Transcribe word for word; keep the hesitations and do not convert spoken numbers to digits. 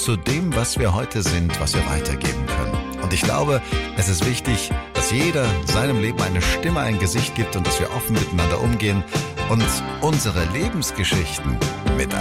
zu dem, was wir heute sind, was wir weitergeben können. Und ich glaube, es ist wichtig, dass jeder seinem Leben eine Stimme, ein Gesicht gibt und dass wir offen miteinander umgehen und unsere Lebensgeschichten